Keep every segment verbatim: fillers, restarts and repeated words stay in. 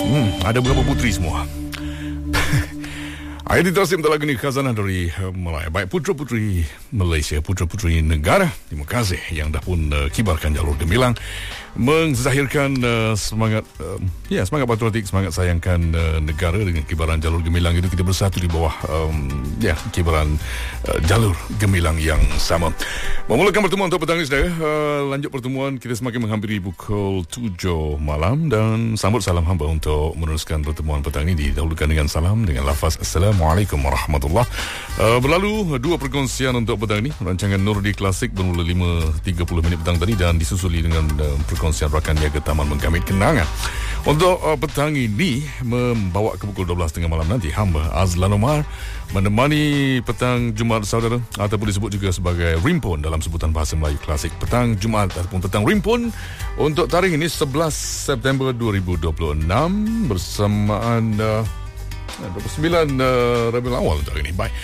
Hmm, ada berapa puteri semua? Ayat diterasi bentar lagu ni khazanah dari uh, Melaya. Baik putera-puteri Malaysia, putera-puteri negara, terima kasih yang dah pun uh, kibarkan jalur gemilang, menzahirkan uh, semangat uh, ya semangat patriotik, semangat sayangkan uh, negara dengan kibaran jalur gemilang itu. Kita bersatu di bawah um, ya kibaran uh, jalur gemilang yang sama. Memulakan pertemuan untuk petang ini, saudara. Uh, lanjut pertemuan, kita semakin menghampiri pukul tujuh malam dan sambut salam hamba untuk meneruskan pertemuan petang ini. Didahulukan dengan salam dengan lafaz Assalamualaikum warahmatullahi. Uh, berlalu dua perkongsian untuk petang ini. Rancangan Nurdi Klasik bermula lima tiga puluh minit petang tadi dan disusuli dengan uh, perkongsian rakan niaga Taman Mengkamit Kenangan. Untuk uh, petang ini membawa ke pukul dua belas tiga puluh malam nanti, hamba Azlan Omar menemani petang Jumaat saudara, ataupun disebut juga sebagai Rimpun dalam sebutan bahasa Melayu klasik. Petang Jumaat ataupun petang Rimpun untuk tarikh ini sebelas September dua ribu dua puluh enam bersamaan uh, dua puluh sembilan uh, Rabiul Awal untuk hari ini. Baik.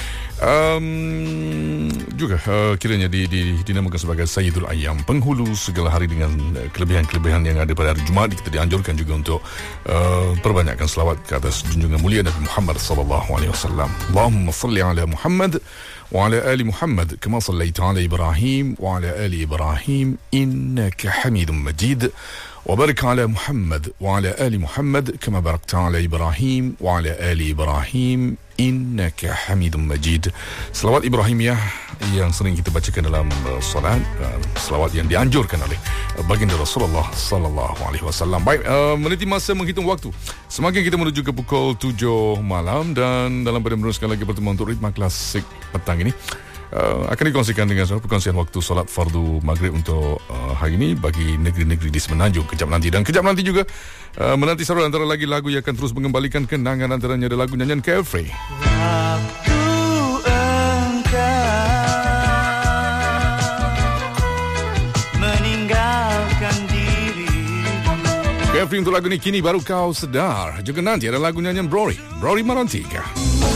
Um, juga uh, kiranya di, di, dinamakan sebagai Sayyidul Ayyam, penghulu segala hari dengan uh, kelebihan-kelebihan yang ada pada hari Jumaat. Kita dianjurkan juga untuk uh, perbanyakkan selawat ke atas junjungan mulia Nabi Muhammad sallallahu alaihi wasallam. Allahumma salli ala Muhammad wa ala ali Muhammad kama sallaita ala Ibrahim wa ala ali Ibrahim innaka Hamidum Majid. وبارك على محمد وعلى آل محمد كما باركت على إبراهيم وعلى آل إبراهيم إنك حميد مجيد. Selawat Ibrahimiyah yang sering kita bacakan dalam uh, solat, uh, selawat yang dianjurkan oleh uh, baginda Rasulullah sallallahu alaihi wasallam. Baik, uh, meniti masa menghitung waktu. Semakin kita menuju ke pukul tujuh malam dan dalam pada meneruskan lagi pertemuan untuk ritma klasik petang ini. Uh, akan dikongsikan dengan perkongsian waktu solat fardu maghrib untuk uh, hari ini bagi negeri-negeri di Semenanjung kejap nanti. Dan kejap nanti juga uh, menanti saudara antara lagi lagu yang akan terus mengembalikan kenangan, antaranya ada lagu nyanyian Carefree. Waktu engkau meninggalkan diri. Carefree untuk lagu ini, kini baru kau sedar. Juga nanti ada lagu nyanyian Brori, Brori Marantika.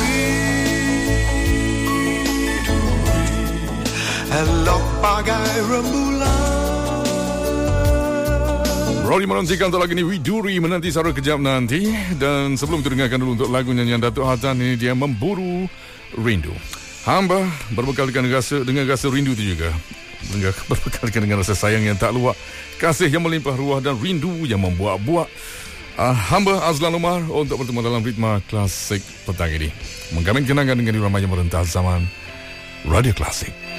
Elok bagai rembulan. Rory menantikan untuk lagu ini Widuri menanti saudara kejap nanti. Dan sebelum itu dengarkan dulu untuk lagu nyanyian Datuk Hatan, ini dia Memburu Rindu. Hamba berbekalkan rasa, dengan rasa rindu itu juga berbekalkan dengan rasa sayang yang tak luak, kasih yang melimpah ruah dan rindu yang membuak-buak. uh, Hamba Azlan Omar untuk bertemu dalam ritma klasik petang ini, menggamin kenangan dengan irama yang merentah zaman Radio Klasik.